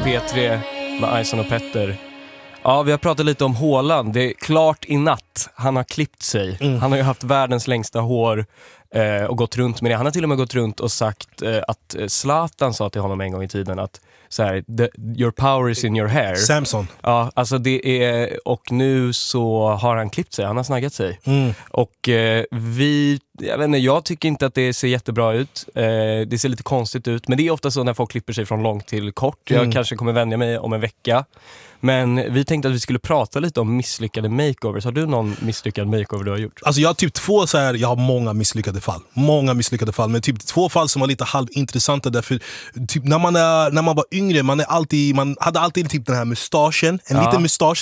P3 med Ison och Petter. Ja, vi har pratat lite om Haaland. Det är klart i natt. Han har klippt sig. Han har ju haft världens längsta hår och gått runt med det. Han har till och med gått runt och sagt att Zlatan sa till honom en gång i tiden att så här, your power is in your hair. Samson. Ja, alltså det är, och nu så har han klippt sig, han har snaggat sig. Och jag vet inte, jag tycker inte att det ser jättebra ut. Det ser lite konstigt ut, men det är ofta så när folk klipper sig från långt till kort. Jag kanske kommer vänja mig om en vecka. Men vi tänkte att vi skulle prata lite om misslyckade makeovers. Har du någon misslyckad makeover du har gjort? Alltså jag har typ två så här, jag har många misslyckade fall. Men typ två fall som var lite halvintressanta därför typ när man var yngre, man hade alltid typ den här mustaschen, liten mustasch,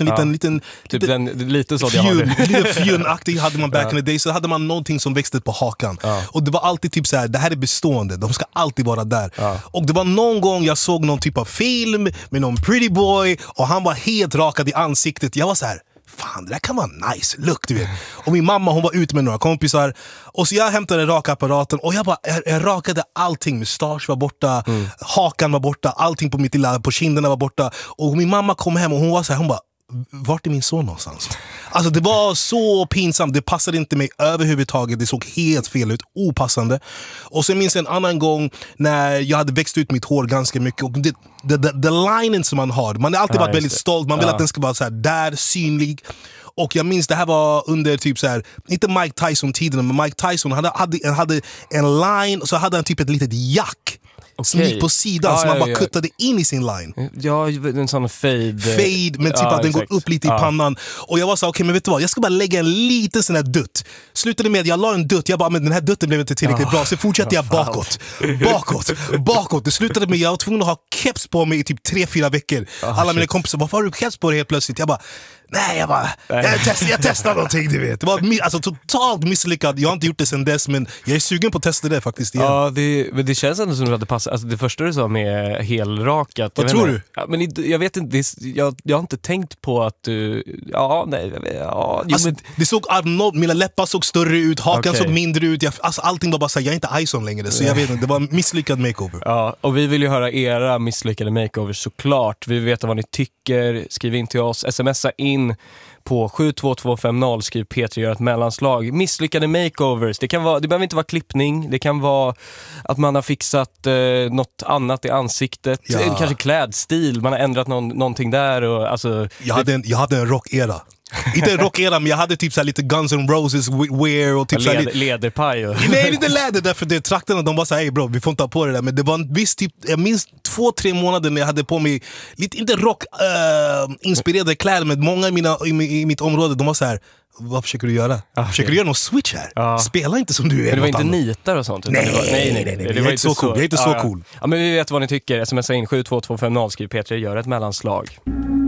lite så lite fjunaktig hade man back in the day, så hade man någonting som växte på hakan. Och det var alltid typ så här, det här är bestående, de ska alltid vara där. Och det var någon gång jag såg någon typ av film med någon pretty boy och han var helt rakad i ansiktet. Jag var så här, fan, det där kan vara nice look, du vet. Och min mamma, hon var ute med några kompisar och så jag hämtade rakapparaten och jag rakade allting. Mustasch var borta, hakan var borta, allting på kinderna var borta. Och min mamma kom hem och hon var så här, hon bara, vart är min son någonstans? Alltså det var så pinsamt, det passade inte mig överhuvudtaget, det såg helt fel ut, opassande. Och sen minns jag en annan gång när jag hade växt ut mitt hår ganska mycket och the linen som man har, man har alltid varit väldigt stolt, man vill att den ska vara så här där synlig. Och jag minns det här var under typ så här, inte Mike Tyson-tiden, men Mike Tyson hade en line och så hade han typ ett litet jack som gick på sidan som man bara kuttade in i sin line. Ja, en sån fade men typ att den går upp lite i pannan. Och jag var så okej, men vet du vad? Jag ska bara lägga en liten sån här dutt. Slutade med att jag la en dutt. Jag bara, men den här dutten blev inte tillräckligt bra. Så fortsatte jag bakåt. Det slutade med att jag var tvungen att ha keps på mig i typ 3-4 veckor. Alla mina kompisar, varför har du keps på dig helt plötsligt? Jag bara, jag testar någonting, du vet. Det var alltså totalt misslyckad. Jag har inte gjort det sen dess, men jag är sugen på att testa det faktiskt igen. Ja, men det känns ändå som att det hade passat. Alltså det första du sa med helrakat. Vad tror du? Ja, men jag vet inte, jag har inte tänkt på att du... Det såg mina läppar såg större ut, hakan såg mindre ut. Allting var bara så här, jag är inte Ison längre. Så jag vet inte, det var en misslyckad makeover. Ja, och vi vill ju höra era misslyckade makeovers såklart. Vi vill veta vad ni tycker. Skriv in till oss, smsa in på 72250, skriv P3 gör ett mellanslag. Misslyckade makeovers, det behöver inte vara klippning, det kan vara att man har fixat något annat i ansiktet, kanske klädstil, man har ändrat någonting där och, alltså, jag hade en rockera. Inte en rockera, men jag hade typ så här lite Guns N' Roses wear och typ så här läderpaj och... Nej, inte läder, därför det trakterna, de var så här, hey bro, vi får inte ta på det där. Men det var en viss typ, jag minns 2-3 månader när jag hade på mig lite, inte rock inspirerade kläder, men många i mitt område, de var så här, vad försöker du göra? Försöker du göra någon switch här? Spela inte som du är. Men det var inte nitar och sånt? Nej. Det var inte så cool. Jag är inte så cool. Ja, men vi vet vad ni tycker. Smsa in 72250, skriv P3 gör ett mellanslag.